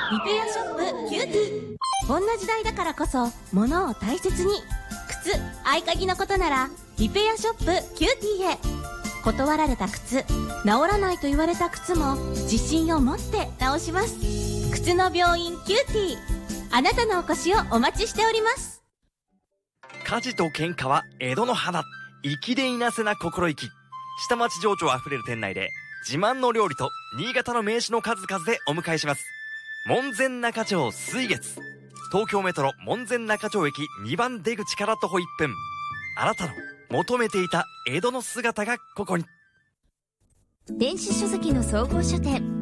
リペアショップキューティー。こんな時代だからこそ物を大切に。靴、合鍵のことならリペアショップキューティーへ。断られた靴、治らないと言われた靴も自信を持って直します。靴の病院キューティー。あなたのお越しをお待ちしております。 火事と喧嘩は江戸の花。粋でいなせな心意気。下町情緒あふれる店内で自慢の料理と新潟の名士の数々でお迎えします。門前仲町水月。東京メトロ門前仲町駅2番出口から徒歩1分。あなたの求めていた江戸の姿がここに。 電子書籍の総合書店